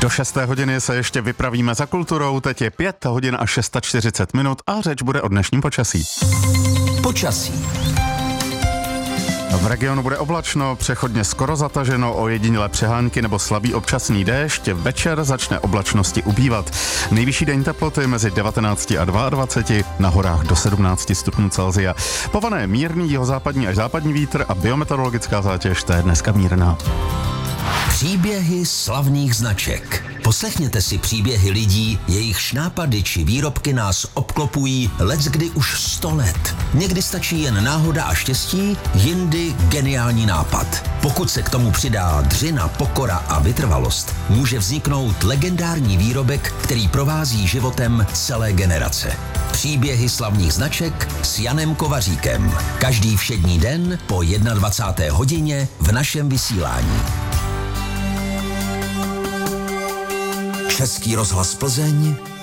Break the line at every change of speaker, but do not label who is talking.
Do 6. hodiny se ještě vypravíme za kulturou, teď je 5 hodin a 640 minut a řeč bude o dnešním počasí.
Počasí.
V regionu bude oblačno, přechodně skoro zataženo, ojedinělé přehánky nebo slabý občasný déšť. Večer začne oblačnosti ubývat. Nejvyšší denní teploty mezi 19 a 22, na horách do 17 stupňů Celsia. Pované mírný jihozápadní až západní vítr a biometeorologická zátěž, to je dneska mírná.
Příběhy slavných značek. Poslechněte si příběhy lidí, jejichž nápady či výrobky nás obklopují leckdy už 100 let. Někdy stačí jen náhoda a štěstí, jindy geniální nápad. Pokud se k tomu přidá dřina, pokora a vytrvalost, může vzniknout legendární výrobek, který provází životem celé generace. Příběhy slavných značek s Janem Kovaříkem. Každý všední den po 21. hodině v našem vysílání. Český rozhlas Plzeň,